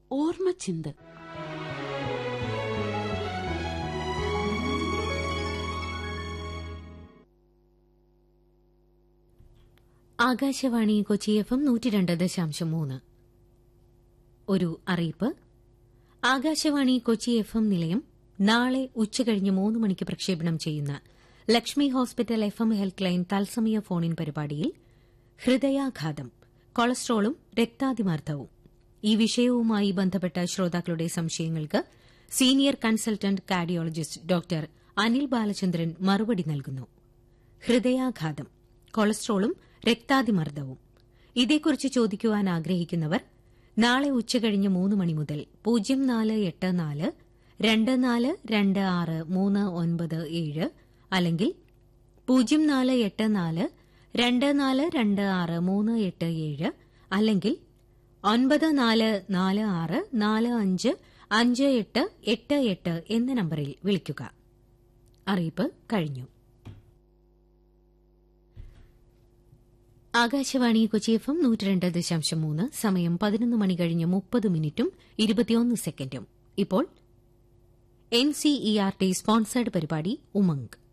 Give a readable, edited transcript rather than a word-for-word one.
ഓർമ്മച്ചിന്ത്. Akashvani Kochi FM 102.3. ഒരു അറിയിപ്പ്. Akashvani Kochi FM നിലയം നാളെ ഉച്ചകഴിഞ്ഞ് 3 മണിക്ക് പ്രക്ഷേപണം ചെയ്യുന്ന Lakshmi hospital FM health line തത്സമയ ഫോണിൻ പരിപാടിയിൽ ഹൃദയാഘാതം, കൊളസ്ട്രോളും രക്താതിമർദ്ദവും ഈ വിഷയവുമായി ബന്ധപ്പെട്ട ശ്രോതാക്കളുടെ സംശയങ്ങൾക്ക് senior consultant cardiologist doctor Anil Balachandran മറുപടി നൽകുന്നു. ഹൃദയാഘാതം, കൊളസ്ട്രോളും രക്താതിമർദ്ദവും ഇതേക്കുറിച്ച് ചോദിക്കുവാൻ ആഗ്രഹിക്കുന്നവർ നാളെ ഉച്ചകഴിഞ്ഞ് 3 മണി മുതൽ 0484 2426 397 അല്ലെങ്കിൽ 0484 2426 387 അല്ലെങ്കിൽ 9446 45 5888 എന്ന നമ്പറിൽ വിളിക്കുക. അറിയിപ്പ് കഴിഞ്ഞു. ആകാശവാണി കൊച്ചി FM 102.3. സമയം 11 മണി കഴിഞ്ഞ് 30 മിനിറ്റും 21 സെക്കൻഡും. ഇപ്പോൾ NCERT സ്പോൺസേഡ് പരിപാടി ഉമംഗ്.